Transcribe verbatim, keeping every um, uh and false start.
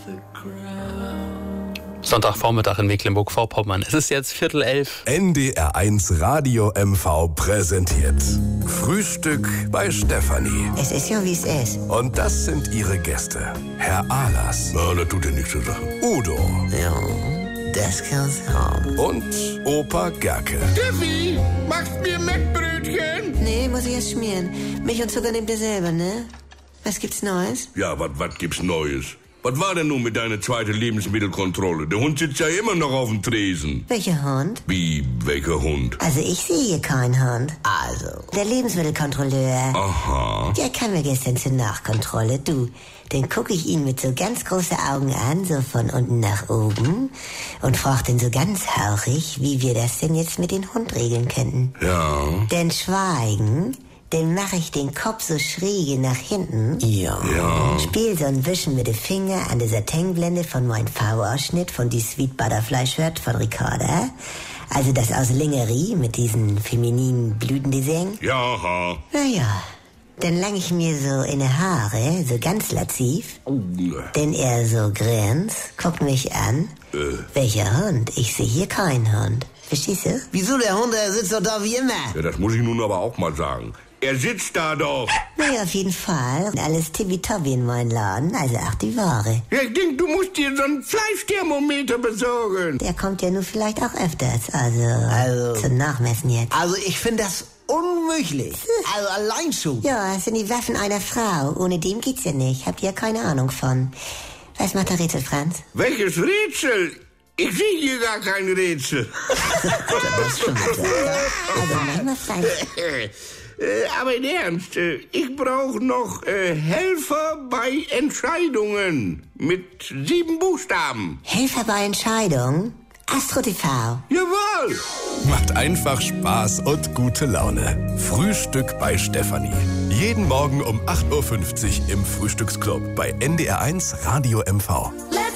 Sonntagvormittag in Mecklenburg-Vorpommern. Es ist jetzt Viertel elf. N D R eins Radio M V präsentiert Frühstück bei Stefanie. Es ist ja, wie es ist. Und das sind ihre Gäste. Herr Ahlers. Na, das tut ja nichts zur Sache. Udo. Ja, das kann's haben. Und Opa Gerke. Steffi, machst mir Mettbrötchen? Nee, muss ich erst schmieren. Milch und Zucker nehmt ihr selber, ne? Was gibt's Neues? Ja, was gibt's Neues? Was war denn nun mit deiner zweiten Lebensmittelkontrolle? Der Hund sitzt ja immer noch auf dem Tresen. Welcher Hund? Wie, welcher Hund? Also ich sehe hier keinen Hund. Also, der Lebensmittelkontrolleur. Aha. Der kam mir gestern zur Nachkontrolle. Du, dann gucke ich ihn mit so ganz großen Augen an, so von unten nach oben. Und fragte ihn so ganz hauchig, wie wir das denn jetzt mit dem Hund regeln könnten. Ja. Denn schweigen... Dann mache ich den Kopf so schräge nach hinten. Ja. Ja. Spiel so ein Wischen mit dem Finger an der Satinblende von meinem V-Ausschnitt von die Sweet Butterfly Shirt von Ricarda. Also das aus Lingerie mit diesen femininen Blütendesign. Ja. Naja, dann lang ich mir so in die Haare, so ganz lativ. Denn er so grinst, guckt mich an. Äh. Welcher Hund? Ich sehe hier keinen Hund. Verstehst du? Wieso, der Hund, der sitzt doch da wie immer. Ja, das muss ich nun aber auch mal sagen. Er sitzt da doch. Naja, auf jeden Fall. Alles tippitoppi in meinem Laden, also auch die Ware. Ja, ich denk, du musst dir so einen Fleischthermometer besorgen. Der kommt ja nun vielleicht auch öfters, also, Also. zum Nachmessen jetzt. Also ich finde das unmöglich. Also allein schon. Ja, es sind die Waffen einer Frau. Ohne dem geht's ja nicht. Habt ihr keine Ahnung von. Was macht der Rätsel, Franz? Welches Rätsel? Ich sehe hier gar kein Rätsel. Also manchmal, Franz. Äh, aber in Ernst, äh, ich brauche noch äh, Helfer bei Entscheidungen mit sieben Buchstaben. Helfer bei Entscheidungen? Astro T V. Jawohl! Macht einfach Spaß und gute Laune. Frühstück bei Stefanie. Jeden Morgen um acht Uhr fünfzig im Frühstücksclub bei N D R eins Radio M V. Let's